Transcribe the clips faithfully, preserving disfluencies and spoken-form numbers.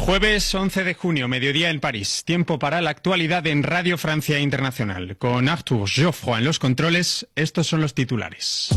Jueves once de junio, mediodía en París. Tiempo para la actualidad en Radio Francia Internacional. Con Arthur Geoffroy en los controles, estos son los titulares.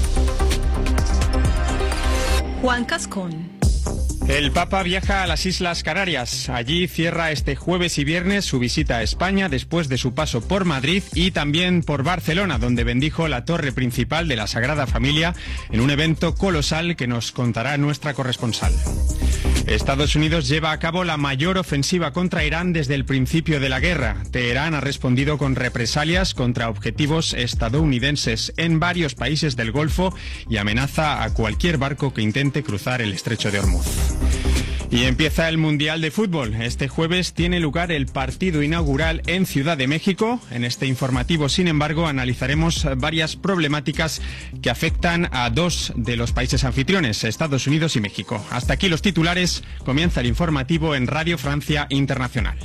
Juan Cascón. El Papa viaja a las Islas Canarias. Allí cierra este jueves y viernes su visita a España después de su paso por Madrid y también por Barcelona, donde bendijo la torre principal de la Sagrada Familia en un evento colosal que nos contará nuestra corresponsal. Estados Unidos lleva a cabo la mayor ofensiva contra Irán desde el principio de la guerra. Teherán ha respondido con represalias contra objetivos estadounidenses en varios países del Golfo y amenaza a cualquier barco que intente cruzar el estrecho de Hormuz. Y empieza el Mundial de Fútbol. Este jueves tiene lugar el partido inaugural en Ciudad de México. En este informativo, sin embargo, analizaremos varias problemáticas que afectan a dos de los países anfitriones, Estados Unidos y México. Hasta aquí los titulares. Comienza el informativo en Radio Francia Internacional.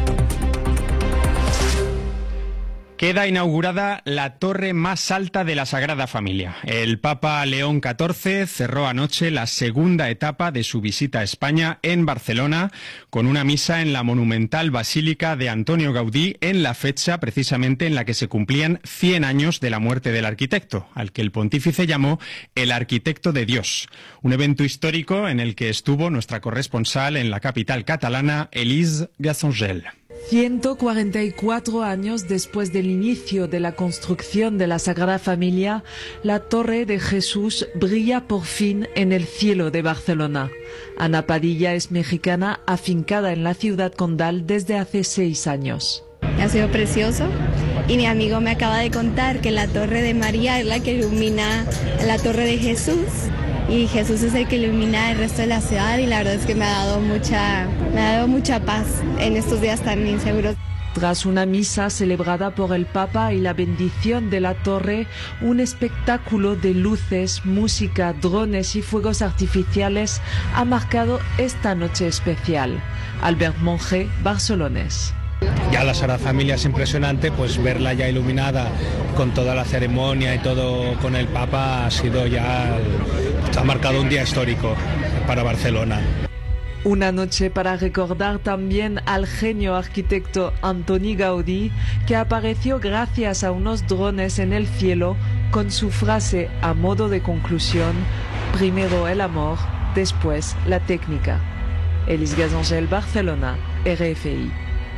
Queda inaugurada la torre más alta de la Sagrada Familia. El Papa León catorce cerró anoche la segunda etapa de su visita a España en Barcelona con una misa en la monumental Basílica de Antonio Gaudí en la fecha precisamente en la que se cumplían cien años de la muerte del arquitecto, al que el pontífice llamó el arquitecto de Dios. Un evento histórico en el que estuvo nuestra corresponsal en la capital catalana, Elise Gassongel. ciento cuarenta y cuatro años después del inicio de la construcción de la Sagrada Familia, la Torre de Jesús brilla por fin en el cielo de Barcelona. Ana Padilla es mexicana afincada en la ciudad condal desde hace seis años. Ha sido precioso y mi amigo me acaba de contar que la Torre de María es la que ilumina la Torre de Jesús. Y Jesús es el que ilumina el resto de la ciudad y la verdad es que me ha dado mucha, me ha dado mucha paz en estos días tan inseguros. Tras una misa celebrada por el Papa y la bendición de la torre, un espectáculo de luces, música, drones y fuegos artificiales ha marcado esta noche especial. Albert Monge, barcelonés. Ya la Sagrada Familia es impresionante, pues verla ya iluminada con toda la ceremonia y todo con el Papa ha sido ya, ha marcado un día histórico para Barcelona. Una noche para recordar también al genio arquitecto Antoni Gaudí, que apareció gracias a unos drones en el cielo con su frase a modo de conclusión: primero el amor, después la técnica. Elise Gassongel, Barcelona, R F I.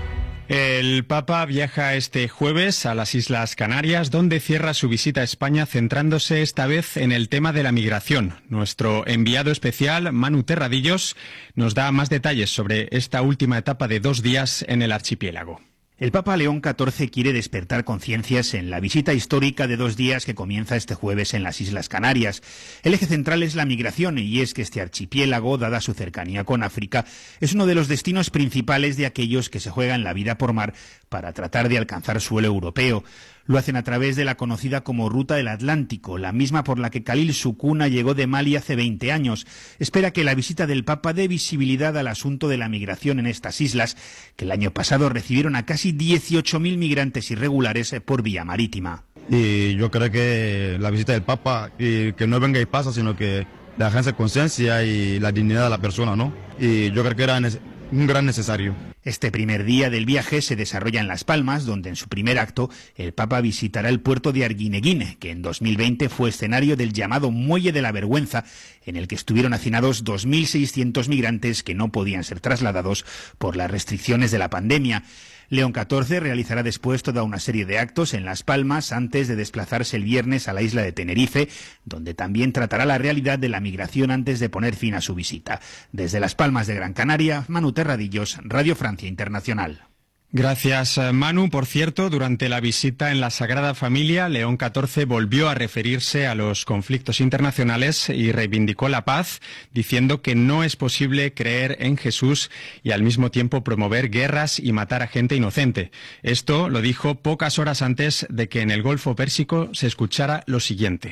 El Papa viaja este jueves a las Islas Canarias, donde cierra su visita a España centrándose esta vez en el tema de la migración. Nuestro enviado especial, Manu Terradillos, nos da más detalles sobre esta última etapa de dos días en el archipiélago. El Papa León catorce quiere despertar conciencias en la visita histórica de dos días que comienza este jueves en las Islas Canarias. El eje central es la migración y es que este archipiélago, dada su cercanía con África, es uno de los destinos principales de aquellos que se juegan la vida por mar para tratar de alcanzar suelo europeo. Lo hacen a través de la conocida como Ruta del Atlántico, la misma por la que Khalil Sukuna llegó de Mali hace veinte años. Espera que la visita del Papa dé visibilidad al asunto de la migración en estas islas, que el año pasado recibieron a casi dieciocho mil migrantes irregulares por vía marítima. Y yo creo que la visita del Papa, y que no venga y pasa, sino que la agencia de conciencia y la dignidad de la persona, ¿no? Y yo creo que era un gran necesario. Este primer día del viaje se desarrolla en Las Palmas, donde en su primer acto el Papa visitará el puerto de Arguineguín, que en dos mil veinte fue escenario del llamado Muelle de la Vergüenza, en el que estuvieron hacinados dos mil seiscientos migrantes que no podían ser trasladados por las restricciones de la pandemia. León catorce realizará después toda una serie de actos en Las Palmas antes de desplazarse el viernes a la isla de Tenerife, donde también tratará la realidad de la migración antes de poner fin a su visita. Desde Las Palmas de Gran Canaria, Manu Terradillos, Radio Francia Internacional. Gracias, Manu. Por cierto, durante la visita en la Sagrada Familia, León catorce volvió a referirse a los conflictos internacionales y reivindicó la paz, diciendo que no es posible creer en Jesús y al mismo tiempo promover guerras y matar a gente inocente. Esto lo dijo pocas horas antes de que en el Golfo Pérsico se escuchara lo siguiente.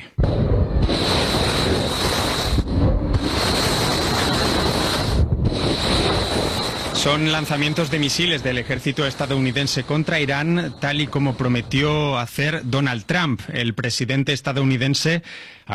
Son lanzamientos de misiles del ejército estadounidense contra Irán, tal y como prometió hacer Donald Trump. El presidente estadounidense